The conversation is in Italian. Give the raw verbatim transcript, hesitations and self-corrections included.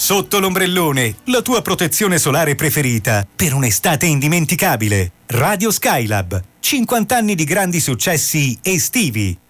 Sotto l'ombrellone, la tua protezione solare preferita per un'estate indimenticabile. Radio Skylab, cinquanta anni di grandi successi estivi.